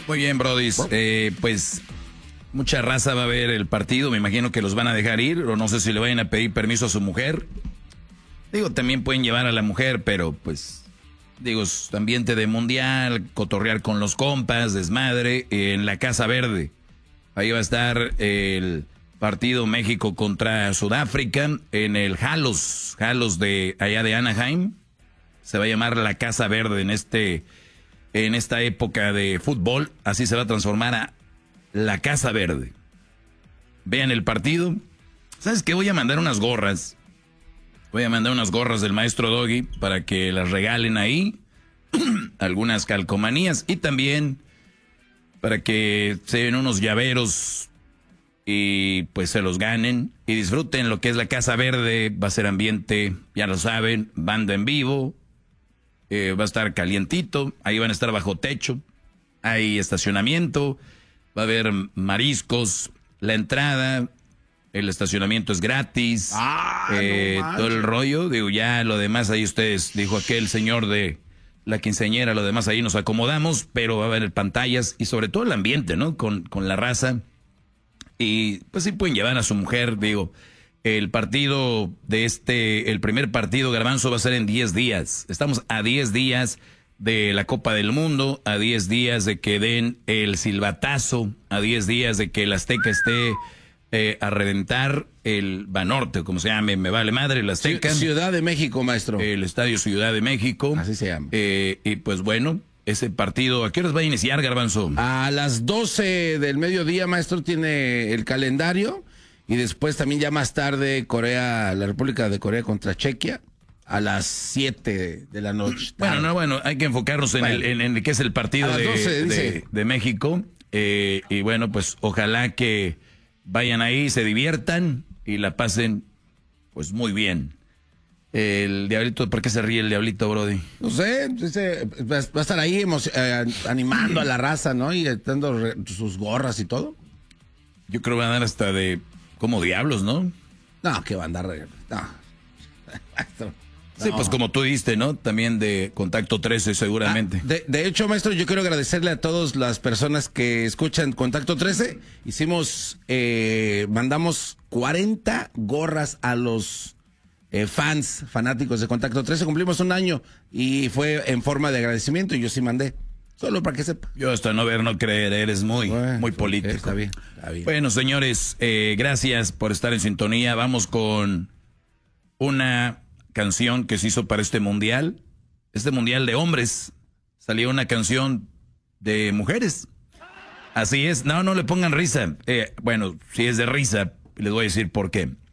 Muy bien, Brody. Pues mucha raza va a ver el partido. Me imagino que los van a dejar ir, o no sé si le vayan a pedir permiso a su mujer. Digo, también pueden llevar a la mujer, pero pues, digo, es ambiente de mundial, cotorrear con los compas, desmadre, en la Casa Verde. Ahí va a estar el partido México contra Sudáfrica en el Halos de allá de Anaheim. Se va a llamar la Casa Verde en esta época de fútbol. Así se va a transformar a la Casa Verde. Vean el partido. ¿Sabes qué? Voy a mandar unas gorras. Voy a mandar unas gorras del maestro Doggy para que las regalen ahí. Algunas calcomanías y también para que se den unos llaveros y pues se los ganen y disfruten lo que es la Casa Verde. Va a ser ambiente, ya lo saben, banda en vivo, va a estar calientito, ahí van a estar bajo techo, hay estacionamiento, va a haber mariscos, la entrada, el estacionamiento es gratis, no todo el rollo, digo, ya lo demás ahí ustedes, dijo aquel señor de la quinceañera, lo demás ahí nos acomodamos, pero va a haber pantallas y sobre todo el ambiente, ¿no? Con la raza. Y pues sí pueden llevar a su mujer, digo, el partido el primer partido, Garbanzo, va a ser en 10 días. Estamos a 10 días de la Copa del Mundo, a 10 días de que den el silbatazo, a 10 días de que el Azteca esté a reventar el Banorte, como se llame, me vale madre, el Azteca. Ciudad de México, maestro. El Estadio Ciudad de México. Así se llama. Y pues bueno, ese partido, ¿a qué horas va a iniciar, Garbanzo? A las 12 del mediodía, maestro, tiene el calendario. Y después también ya más tarde la República de Corea contra Chequia. A las 7 de la noche. Bueno, hay que enfocarnos en el que es el partido de México. Y bueno, pues ojalá que vayan ahí, se diviertan y la pasen pues muy bien. El Diablito, ¿por qué se ríe el Diablito, Brody? No sé, va a estar ahí animando a la raza, ¿no? Y dando sus gorras y todo. Yo creo que van a dar hasta de como diablos, ¿no? No, que va a andar... No. Sí, pues como tú diste, ¿no? También de Contacto 13 seguramente. De hecho, maestro, yo quiero agradecerle a todas las personas que escuchan Contacto 13. Mandamos 40 gorras a los fanáticos de Contacto 13. Cumplimos un año y fue en forma de agradecimiento y yo sí mandé. Solo para que sepa. Yo hasta no ver, no creer, eres muy político. Está bien. Bueno, señores, gracias por estar en sintonía. Vamos con una canción que se hizo para este mundial de hombres. Salió una canción de mujeres. Así es, no le pongan risa. Bueno, si es de risa, les voy a decir por qué.